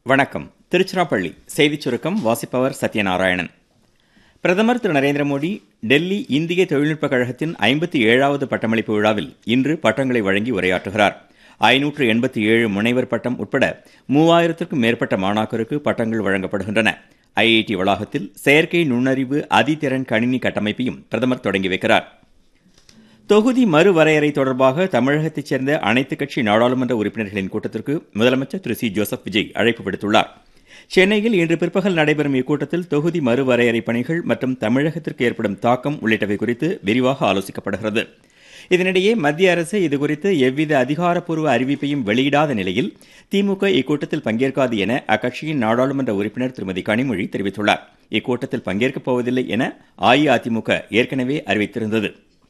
வணக்கம். திருச்சிராப்பள்ளி செய்திச் சுருக்கம் வாசிப்பவர் சத்யநாராயணன். பிரதமர் திரு நரேந்திர மோடி டெல்லி இந்திய தொழில்நுட்பக் கழகத்தின் 57வது பட்டமளிப்பு விழாவில் இன்று பட்டங்களை வழங்கி உரையாற்றுகிறார். 587 முனைவர் பட்டம் உட்பட 3000க்கும் மேற்பட்ட மாணாக்கருக்கு பட்டங்கள் வழங்கப்படுகின்றன. IIT வளாகத்தில் செயற்கை நுண்ணறிவு அதிதிறன் கணினி கட்டமைப்பையும் பிரதமர் தொடங்கி வைக்கிறார். தொகுதி மறுவரையறை தொடர்பாக தமிழகத்தைச் சேர்ந்த அனைத்துக் கட்சி நாடாளுமன்ற உறுப்பினர்களின் கூட்டத்திற்கு முதலமைச்சர் திரு சி ஜோசப் விஜய் அழைப்பு விடுத்துள்ளார். சென்னையில் இன்று பிற்பகல் நடைபெறும் இக்கூட்டத்தில் தொகுதி மறுவரையறை பணிகள் மற்றும் தமிழகத்திற்கு ஏற்படும் தாக்கம் உள்ளிட்டவை குறித்து விரிவாக ஆலோசிக்கப்படுகிறது. இதனிடையே மத்திய அரசு இதுகுறித்து எவ்வித அதிகாரப்பூர்வ அறிவிப்பையும் வெளியிடாத நிலையில் திமுக இக்கூட்டத்தில் பங்கேற்காது என அக்கட்சியின் நாடாளுமன்ற உறுப்பினர் திருமதி கனிமொழி தெரிவித்துள்ளார். இக்கூட்டத்தில் பங்கேற்கப் போவதில்லை என அஇஅதிமுக ஏற்கனவே அறிவித்திருந்தது.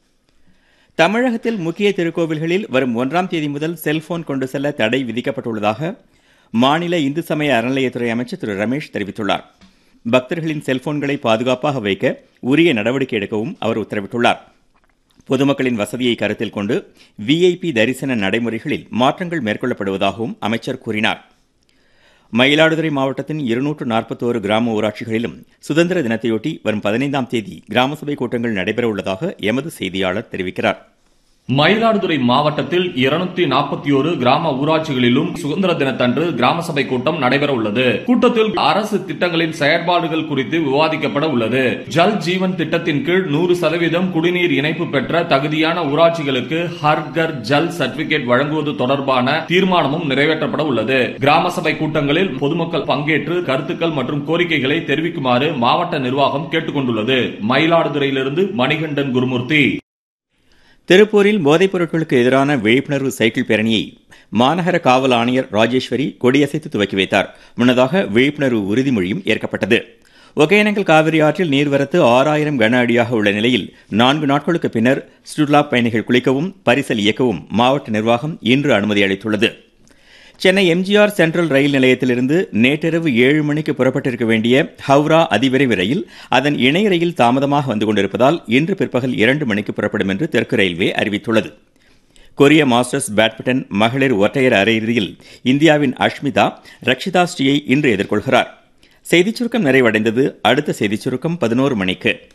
தமிழகத்தில் முக்கிய திருக்கோவில்களில் வரும் 1ஆம் தேதி முதல் செல்போன் கொண்டு செல்ல தடை விதிக்கப்பட்டுள்ளதாக மாநில இந்து சமய அறநிலையத்துறை அமைச்சர் திரு ரமேஷ் தெரிவித்துள்ளார். பக்தர்களின் செல்போன்களை பாதுகாப்பாக வைக்க உரிய நடவடிக்கை எடுக்கவும் அவர் உத்தரவிட்டுள்ளார். பொதுமக்களின் வசதியை கருத்தில் கொண்டு VIP தரிசன நடைமுறைகளில் மாற்றங்கள் மேற்கொள்ளப்படுவதாகவும் அமைச்சர் கூறினார். மயிலாடுதுறை மாவட்டத்தின் 241 கிராம ஊராட்சிகளிலும் சுதந்திர தினத்தையொட்டி வரும் 15ஆம் தேதி கிராம சபை கூட்டங்கள் நடைபெற உள்ளதாக எமது செய்தியாளர் தெரிவிக்கிறார். மயிலாடுதுறை மாவட்டத்தில் 241 கிராம ஊராட்சிகளிலும் சுதந்திர தினத்தன்று கிராம சபை கூட்டம் நடைபெற உள்ளது. கூட்டத்தில் அரசு திட்டங்களின் செயற்பாடுகள் குறித்து விவாதிக்கப்பட உள்ளது. ஜல் ஜீவன் திட்டத்தின் கீழ் 100% குடிநீர் இணைப்பு பெற்ற தகுதியான ஊராட்சிகளுக்கு ஹர் கர் ஜல் சர்டிபிகேட் வழங்குவது தொடர்பான தீர்மானமும் நிறைவேற்றப்பட உள்ளது. கிராம சபை கூட்டங்களில் பொதுமக்கள் பங்கேற்று கருத்துக்கள் மற்றும் கோரிக்கைகளை தெரிவிக்குமாறு மாவட்ட நிர்வாகம் கேட்டுக் கொண்டுள்ளது. மயிலாடுதுறையிலிருந்து மணிகண்டன் குருமூர்த்தி. திருப்பூரில் போதைப் பொருட்களுக்கு எதிரான விழிப்புணர்வு சைக்கிள் பேரணியை மாநகர காவல் ஆணையர் ராஜேஸ்வரி கொடியசைத்து துவக்கி வைத்தார். முன்னதாக விழிப்புணர்வு உறுதிமொழியும் ஏற்கப்பட்டது. ஒகேனக்கல் காவிரி ஆற்றில் நீர்வரத்து 6000 கன அடியாக உள்ள நிலையில் 4 நாட்களுக்கு பின்னர் சுற்றுலா பயணிகள் குளிக்கவும் பரிசல் இயக்கவும் மாவட்ட நிர்வாகம் இன்று அனுமதி அளித்துள்ளது. சென்னை MGR சென்ட்ரல் ரயில் நிலையத்திலிருந்து நேற்றிரவு 7 மணிக்கு புறப்பட்டிருக்க வேண்டிய ஹவுரா அதிவிரைவு ரயில் அதன் இணைய ரயில் தாமதமாக வந்து கொண்டிருப்பதால் இன்று பிற்பகல் 2 மணிக்கு புறப்படும் என்று தெற்கு ரயில்வே அறிவித்துள்ளது. கொரிய மாஸ்டர்ஸ் பேட்மிண்டன் மகளிர் ஒற்றையர் அரையிறுதியில் இந்தியாவின் அஷ்மிதா ரக்ஷிதா ஸ்ரீயை இன்று எதிர்கொள்கிறார். செய்திச் சுருக்கம் நிறைவடைந்தது. அடுத்த செய்திச் சுருக்கம் 11 மணிக்கு.